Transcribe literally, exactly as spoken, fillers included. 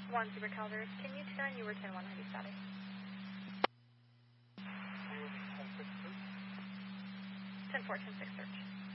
One Super Calvert. Can you turn? You were ten one heavy static. ten four, ten six search.